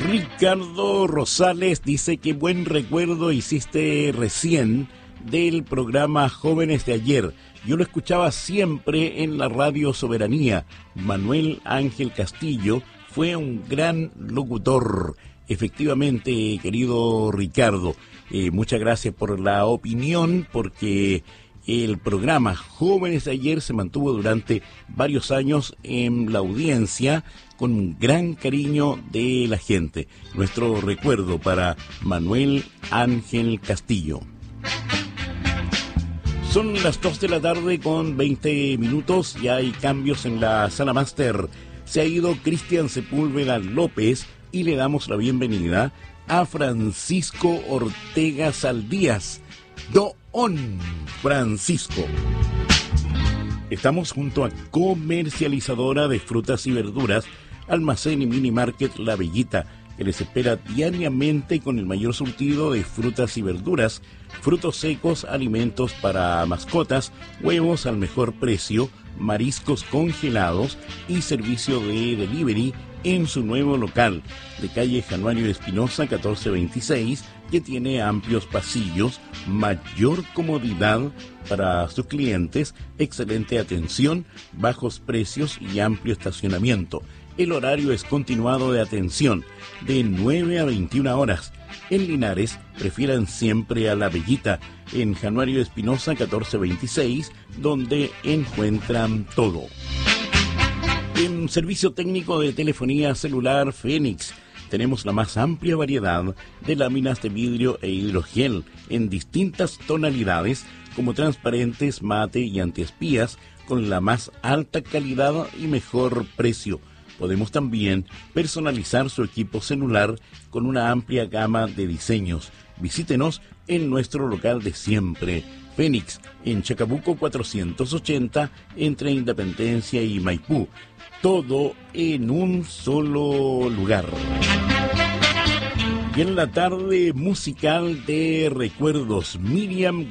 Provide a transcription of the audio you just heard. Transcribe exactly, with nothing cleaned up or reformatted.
Ricardo Rosales dice que buen recuerdo hiciste recién del programa Jóvenes de Ayer. Yo lo escuchaba siempre en la Radio Soberanía. Manuel Ángel Castillo fue un gran locutor. Efectivamente, querido Ricardo, eh, muchas gracias por la opinión, porque el programa Jóvenes de Ayer se mantuvo durante varios años en la audiencia con un gran cariño de la gente. Nuestro recuerdo para Manuel Ángel Castillo. Son las dos de la tarde con veinte minutos, ya hay cambios en la sala máster. Se ha ido Cristian Sepúlveda López y le damos la bienvenida a Francisco Ortega Saldías. Don Francisco. Estamos junto a comercializadora de frutas y verduras, Almacén y Mini Market La Bellita, que les espera diariamente con el mayor surtido de frutas y verduras, frutos secos, alimentos para mascotas, huevos al mejor precio, mariscos congelados y servicio de delivery en su nuevo local de calle Januario Espinosa catorce veintiséis, que tiene amplios pasillos, mayor comodidad para sus clientes, excelente atención, bajos precios y amplio estacionamiento. El horario es continuado de atención, de nueve a veintiuna horas. En Linares, prefieran siempre a La Bellita, en Januario Espinosa catorce veintiséis, donde encuentran todo. En servicio técnico de telefonía celular Fénix, tenemos la más amplia variedad de láminas de vidrio e hidrogel en distintas tonalidades, como transparentes, mate y antiespías, con la más alta calidad y mejor precio. Podemos también personalizar su equipo celular con una amplia gama de diseños. Visítenos en nuestro local de siempre, Fénix, en Chacabuco cuatrocientos ochenta, entre Independencia y Maipú. Todo en un solo lugar. Y en la tarde musical de recuerdos, Miriam